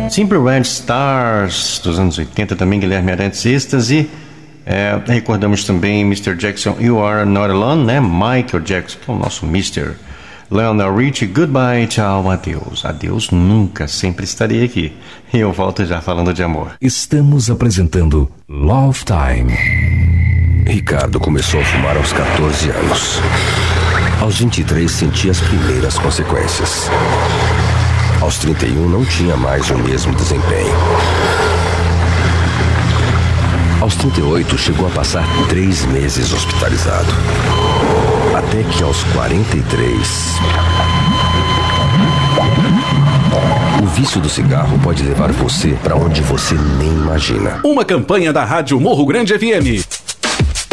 Simple Red Stars, dos anos 80, também Guilherme Arantes, Êxtase. Recordamos também Mr. Jackson, You Are Not Alone, né? Michael Jackson, que é o nosso Mr. Lionel Richie, Goodbye, tchau, adeus. Adeus nunca, sempre estarei aqui. E eu volto já falando de amor. Estamos apresentando Love Time. Ricardo começou a fumar aos 14 anos. Aos 23 sentia as primeiras consequências. Aos 31 não tinha mais o mesmo desempenho. Aos 38 chegou a passar 3 meses hospitalizado. Até que aos 43... O vício do cigarro pode levar você para onde você nem imagina. Uma campanha da Rádio Morro Grande FM.